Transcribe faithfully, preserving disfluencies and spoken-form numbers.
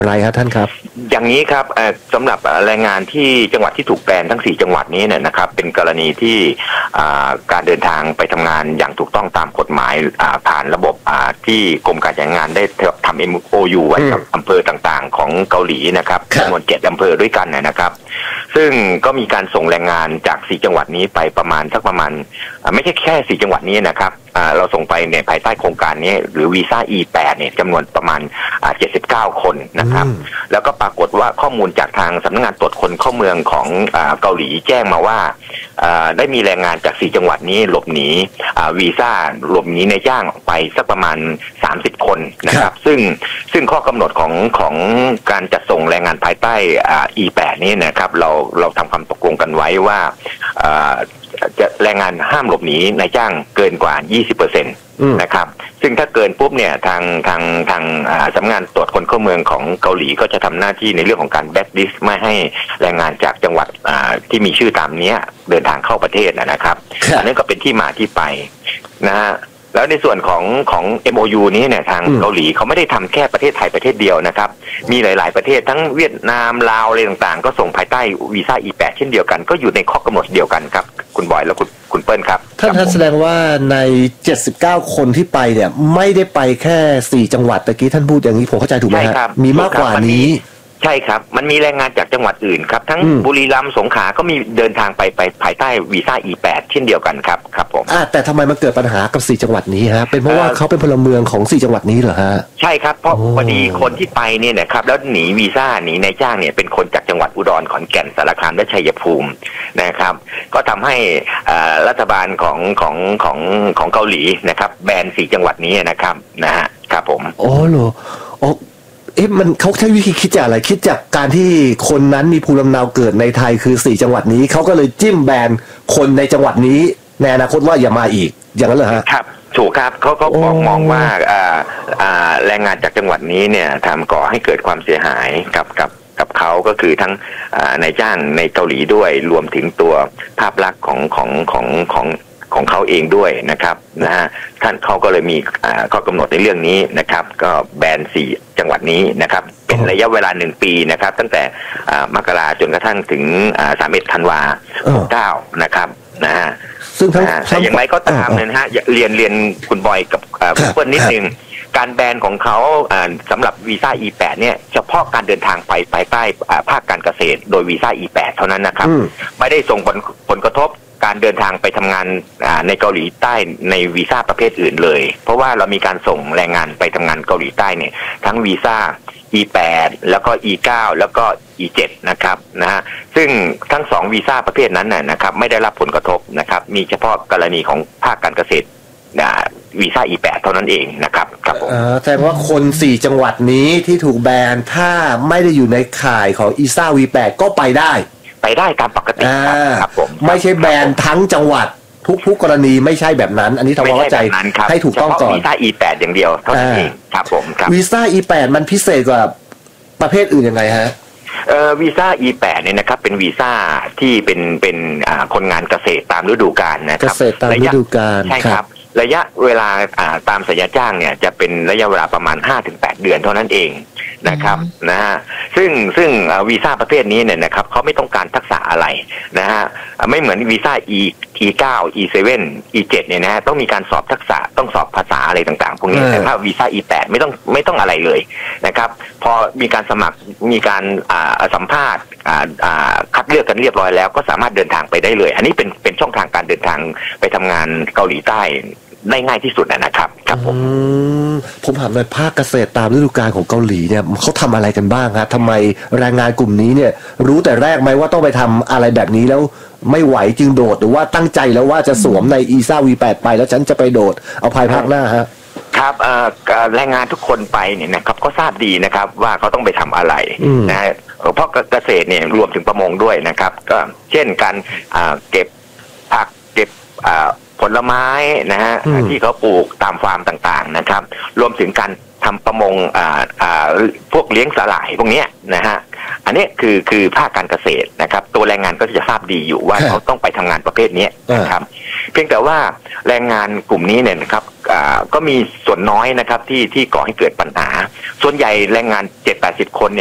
อะไรครับท่านครับอย่างนี้ครับสำหรับแรงงานที่จังหวัดที่ถูกแบนทั้งสี่จังหวัดนี้เนี่ยนะครับเป็นกรณีที่การเดินทางไปทำงานอย่างถูกต้องตามกฎหมายผ่านระบบที่กรมการจัดงานได้ทำ เอ็ม โอ ยู ไว้กับอำเภอต่างๆของเกาหลีนะครับจำนวนเจ็ดอำเภอด้วยกันนะครับซึ่งก็มีการส่งแรงงานจากสี่จังหวัดนี้ไปประมาณสักประมาณไม่ใช่แค่สี่จังหวัดนี้นะครับเราส่งไปในภายใต้โครงการนี้หรือวีซ่า อี แปด เนี่ยจำนวนประมาณเจ็ดสิบเก้าคนนะครับแล้วก็ปรากฏว่าข้อมูลจากทางสำนักงานตรวจคนเข้าเมืองของเกาหลีแจ้งมาว่าได้มีแรงงานจากสี่จังหวัดนี้หลบหนีวีซ่าหลบหนีในจ้างไปสักประมาณสามสิบคนนะครับซึ่งซึ่งข้อกำหนดของของการจัดส่งแรงงานภายใต้ อี แปด นี้นะครับเราเราทำความตกลงกันไว้ว่าจะแรงงานห้ามหลบหนีนายจ้างเกินกว่า ยี่สิบเปอร์เซ็นต์ นะครับซึ่งถ้าเกินปุ๊บเนี่ยทางทางทางสำนักงานตรวจคนเข้าเมืองของเกาหลีก็จะทำหน้าที่ในเรื่องของการแบ็คลิสต์ไม่ให้แรงงานจากจังหวัดที่มีชื่อตามนี้เดินทางเข้าประเทศนะครับอันนี้ก็เป็นที่มาที่ไปนะฮะแล้วในส่วนของของ เอ็ม โอ ยู นี้เนี่ยทางเกาหลีเขาไม่ได้ทำแค่ประเทศไทยประเทศเดียวนะครับมีหลายๆประเทศทั้งเวียดนามลาวอะไรต่างๆก็ส่งภายใต้วีซ่า อี แปด เช่นเดียวกันก็อยู่ในข้อกำหนดเดียวกันครับคุณบอยและคุณคุณเปิ้ลครับท่านท่านแสดงว่าในเจ็ดสิบเก้าคนที่ไปเนี่ยไม่ได้ไปแค่สี่จังหวัดตะกี้ท่านพูดอย่างนี้ผมเข้าใจถูกไหมครับมีมากกว่านี้ใช่ครับมันมีแรงงานจากจังหวัดอื่นครับทั้งบุรีรัมย์สงขลาก็มีเดินทางไปไปภายใต้วีซ่า อี แปด เช่นเดียวกันครับครับผมอ่าแต่ทำไมมันเกิดปัญหากับสี่จังหวัดนี้ฮะเป็นเพราะว่าเขาเป็นพลเมืองของสี่จังหวัดนี้เหรอฮะใช่ครับเพราะพอดีคนที่ไปเนี่ยนะครับแล้วหนีวีซ่าหนีนายจ้างเนี่ยเป็นคนจากจังหวัดอุดรขอนแก่นสารคามและชัยภูมินะครับก็ทำให้รัฐบาลของของของของเกาหลีนะครับแบนสี่จังหวัดนี้นะครับนะฮะครับผมอ๋อเหรออ๋อเอ๊ะมันเขาใช้วิธีคิดจากอะไรคิดจากการที่คนนั้นมีภูมิลำเนาเกิดในไทยคือสี่จังหวัดนี้เขาก็เลยจิ้มแบนคนในจังหวัดนี้ในอนาคตว่าอย่ามาอีกอย่างนั้นเหรอฮะครับถูกครับเขาเขาบอกมองว่าอ่าอ่าแรงงานจากจังหวัดนี้เนี่ยทำก่อให้เกิดความเสียหายกับกับกับเขาก็คือทั้งนายจ้างในเกาหลีด้วยรวมถึงตัวภาพลักษณ์ของของของของของเขาเองด้วยนะครับนะฮะท่านเขาก็เลยมีข้อกำหนดในเรื่องนี้นะครับก็แบนสี่จังหวัดนี้นะครับเป็นระยะเวลาหนึ่งปีนะครับตั้งแต่มกราจนกระทั่งถึงสามสิบเอ็ดธันวาหกเก้านะครับนะฮะซึ่งทั้งแต่อย่างไรก็ตามนะฮะเรียนเรียนคุณบอยกับคุณเปิ้ลนิดนึงการแบนของเขาสำหรับวีซ่า อี แปด เนี่ยเฉพาะการเดินทางไปภายใต้ภาคการเกษตรโดยวีซ่า อี แปด เท่านั้นนะครับไม่ได้ส่งผลผลกระทบการเดินทางไปทำงานในเกาหลีใต้ในวีซ่าประเภทอื่นเลยเพราะว่าเรามีการส่งแรงงานไปทำงานเกาหลีใต้เนี่ยทั้งวีซ่า อี แปด แล้วก็ อี เก้า แล้วก็ อี เจ็ด นะครับนะฮะซึ่งทั้งสองวีซ่าประเภทนั้นน่ะนะครับไม่ได้รับผลกระทบนะครับมีเฉพาะกรณีของภาคการเกษตรวีซ่า อี แปด เท่านั้นเองนะครับครับผมแสดงว่าคนสี่จังหวัดนี้ที่ถูกแบนถ้าไม่ได้อยู่ในข่ายของวีซ่า วี แปด ก็ไปได้ไปได้ตามปกติครับผมไม่ใช่แบนทั้งจังหวัดทุกๆกรณีไม่ใช่แบบนั้นอันนี้ทำความเข้าใจให้ถูกต้องก่อนวีซ่า อี แปด อย่างเดียวเท่านั้นเองครับผมครับวีซ่า อี แปด มันพิเศษกว่าประเภทอื่นยังไงฮะเอ่อวีซ่า อี แปด เนี่ยนะครับเป็นวีซ่าที่เป็นเป็นอ่าคนงานเกษตรตามฤดูกาลนะครับเกษตรตามฤดูกาลใช่ครับระยะเวลาตามสัญญาจ้างเนี่ยจะเป็นระยะเวลาประมาณ ห้าถึงแปด เดือนเท่านั้นเองนะครับนะฮะซึ่งซึ่งวีซ่าประเภทนี้เนี่ยนะครับเขาไม่ต้องการทักษะอะไรนะฮะไม่เหมือนวีซ่า E อี เก้า อี เซเว่น อี เจ็ด เนี่ยนะฮะต้องมีการสอบทักษะต้องสอบภาษาอะไรต่างๆพวกนี้แต่ถ้าวีซ่า อี แปด ไม่ต้องไม่ต้องอะไรเลยนะครับพอมีการสมัครมีการสัมภาษณ์คัดเลือกกันเรียบร้อยแล้วก็สามารถเดินทางไปได้เลยอันนี้เป็นเป็นช่องทางการเดินทางไปทำงานเกาหลีใต้ได้ง่ายที่สุดนะครับครับผมผมถามในภาคเกษตรตามฤดูกาลของเกาหลีเนี่ยเขาทำอะไรกันบ้างครับทำไมแรงงานกลุ่มนี้เนี่ยรู้แต่แรกไหมว่าต้องไปทำอะไรแบบนี้แล้วไม่ไหวจึงโดดหรือว่าตั้งใจแล้วว่าจะสวมในวีซ่า วี แปด ไปแล้วฉันจะไปโดดเอาภายภาคหน้าฮะครับแรงงานทุกคนไปเนี่ยนะครับก็ทราบดีนะครับว่าเขาต้องไปทำอะไรนะฮะเพราะเกษตรเนี่ยรวมถึงประมงด้วยนะครับก็เช่นการเก็บผักเก็บผลไม้นะฮะที่เขาปลูกตามฟาร์มต่างๆนะครับรวมถึงการทำประมงพวกเลี้ยงสาหร่ายพวกนี้นะฮะอันนี้คือคือภาคการเกษตรนะครับตัวแรงงานก็จะทราบดีอยู่ว่าเขาต้องไปทำงานประเภทนี้นะครับเพียงแต่ว่าแรงงานกลุ่มนี้เนี่ยนะครับก็มีส่วนน้อยนะครับที่ที่ก่อให้เกิดปัญหาส่วนใหญ่แรงงาน เจ็ดถึงแปดสิบ คน